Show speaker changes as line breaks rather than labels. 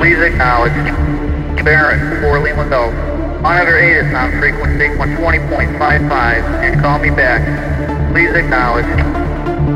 Please acknowledge. Barrett, 4 Lima Go. Monitor 8 is on frequency 120.55 and call me back. Please acknowledge.